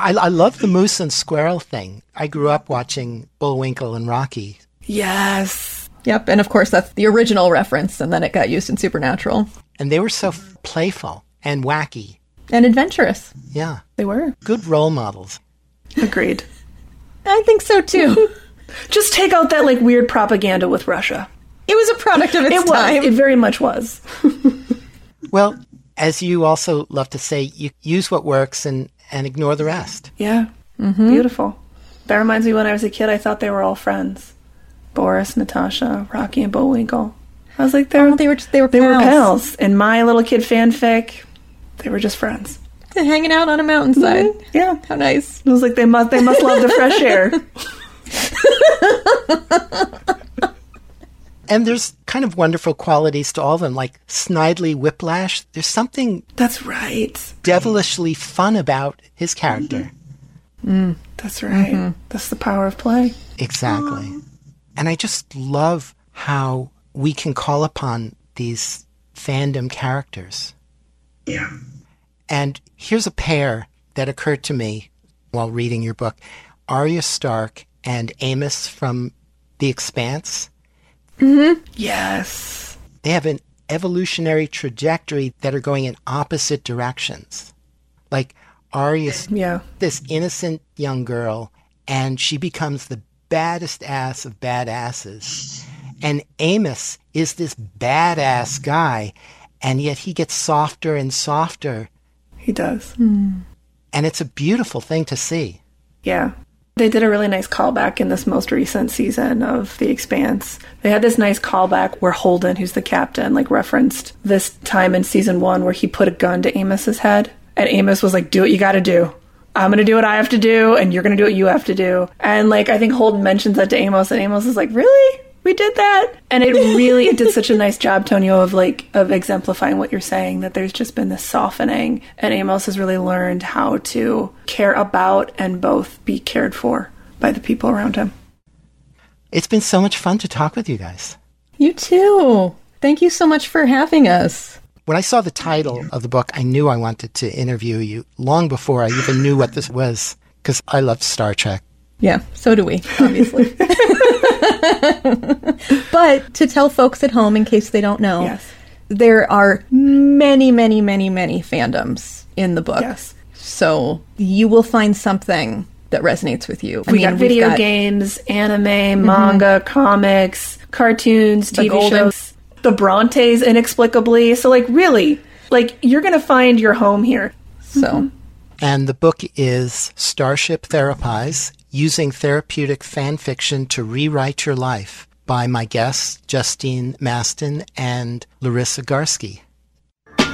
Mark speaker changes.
Speaker 1: I love the moose and squirrel thing. I grew up watching Bullwinkle and Rocky.
Speaker 2: Yes.
Speaker 3: Yep, and of course that's the original reference, and then it got used in Supernatural.
Speaker 1: And they were so playful and wacky.
Speaker 3: And adventurous.
Speaker 1: Yeah.
Speaker 2: They were.
Speaker 1: Good role models.
Speaker 2: Agreed.
Speaker 3: I think so too.
Speaker 2: Just take out that like weird propaganda with Russia.
Speaker 3: It was a product of its time.
Speaker 2: It very much was.
Speaker 1: Well, as you also love to say, you use what works and ignore the rest.
Speaker 2: Yeah. Mm-hmm. Beautiful. That reminds me when I was a kid, I thought they were all friends. Boris, Natasha, Rocky, and Bullwinkle. I was like, they were pals. In my little kid fanfic, they were just friends.
Speaker 3: Hanging out on a mountainside.
Speaker 2: Mm-hmm. Yeah.
Speaker 3: How nice.
Speaker 2: It was like they must love the fresh air.
Speaker 1: And there's kind of wonderful qualities to all of them, like Snidely Whiplash. There's something
Speaker 2: that's right,
Speaker 1: devilishly fun about his character.
Speaker 2: That's right. Mm-hmm. That's the power of play.
Speaker 1: Exactly. And I just love how we can call upon these fandom characters.
Speaker 2: Yeah.
Speaker 1: And here's a pair that occurred to me while reading your book. Arya Stark and Amos from The Expanse.
Speaker 2: Mm-hmm. Yes.
Speaker 1: They have an evolutionary trajectory that are going in opposite directions. Like Arya's this innocent young girl, and she becomes the baddest ass of badasses. And Amos is this badass guy, and yet he gets softer and softer.
Speaker 2: He does.
Speaker 1: And it's a beautiful thing to see.
Speaker 2: Yeah. They did a really nice callback in this most recent season of The Expanse. They had this nice callback where Holden, who's the captain, like referenced this time in season 1 where he put a gun to Amos's head. And Amos was like, do what you gotta do. I'm gonna do what I have to do, and you're gonna do what you have to do. And like, I think Holden mentions that to Amos, and Amos is like, really? We did that? And it did such a nice job, Tonio, of exemplifying what you're saying, that there's just been this softening, and Amos has really learned how to care about and both be cared for by the people around him.
Speaker 1: It's been so much fun to talk with you guys.
Speaker 3: You too. Thank you so much for having us.
Speaker 1: When I saw the title of the book, I knew I wanted to interview you long before I even knew what this was, because I love Star Trek.
Speaker 3: Yeah, so do we, obviously. But to tell folks at home, in case they don't know, there are many, many, many, many fandoms in the book.
Speaker 2: Yes.
Speaker 3: So you will find something that resonates with you.
Speaker 2: We got video games, anime, manga, comics, cartoons, TV shows, the Brontes inexplicably. So like really, like you're going to find your home here.
Speaker 3: So.
Speaker 1: And the book is Starship Therapies, Using Therapeutic Fan Fiction to Rewrite Your Life, by my guests, Justine Maston and Larissa Garsky.